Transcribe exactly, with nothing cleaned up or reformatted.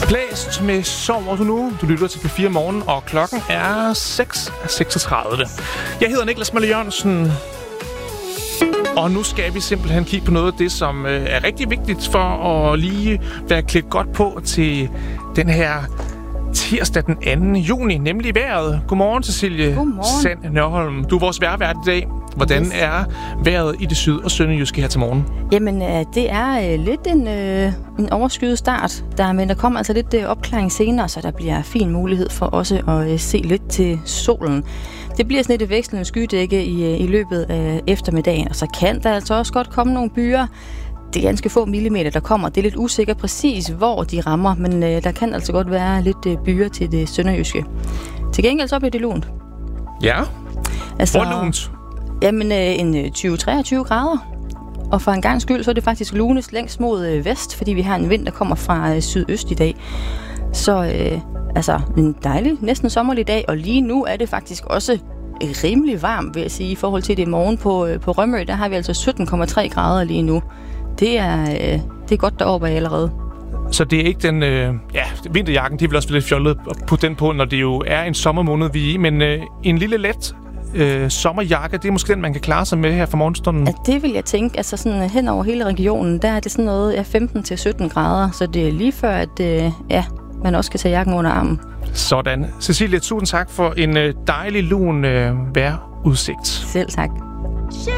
Blæst med Sover du nu. Du lytter til P fire Morgen, og klokken er seks seksogtredive. Jeg hedder Niklas Møller Jørgensen, og nu skal vi simpelthen kigge på noget af det, som er rigtig vigtigt for at lige være klædt godt på til den her tirsdag den anden juni, nemlig vejret. Godmorgen, Cecilie. Godmorgen. Sand Nørholm. Du er vores vejrvært i dag. Hvordan yes. er vejret i det syd- og sønderjyske her til morgen? Jamen, øh, det er øh, lidt en, øh, en overskyet start, der, men der kommer altså lidt øh, opklaring senere, så der bliver fin mulighed for også at øh, se lidt til solen. Det bliver sådan et vekslende skydække i, øh, i løbet af eftermiddagen, og så kan der altså også godt komme nogle byer. Det er ganske få millimeter, der kommer. Det er lidt usikkert præcis, hvor de rammer, men øh, der kan altså godt være lidt øh, byer til det sønderjyske. Til gengæld så bliver det lunt. Ja, altså, hvor lunt? Jamen, øh, en tyve til treogtyve grader. Og for en gang skyld, så er det faktisk lunest længst mod øh, vest, fordi vi har en vind, der kommer fra øh, sydøst i dag. Så øh, altså, en dejlig, næsten sommerlig dag, og lige nu er det faktisk også rimelig varmt, vil jeg sige, i forhold til det i morgen på, øh, på Rømø. Der har vi altså sytten komma tre grader lige nu. Det er, øh, det er godt deroppe allerede. Så det er ikke den... Øh, ja, vinterjakken, det er vel også lidt fjollet at putte den på, når det jo er en sommermåned, vi er i. Men øh, en lille let øh, sommerjakke, det er måske den, man kan klare sig med her for morgenstunden. Ja, det vil jeg tænke. Altså sådan hen over hele regionen, der er det sådan noget ja, femten til sytten grader. Så det er lige før, at øh, ja, man også skal tage jakken under armen. Sådan. Cecilie, tusind tak for en øh, dejlig lun øh, vejrudsigt. Selv tak.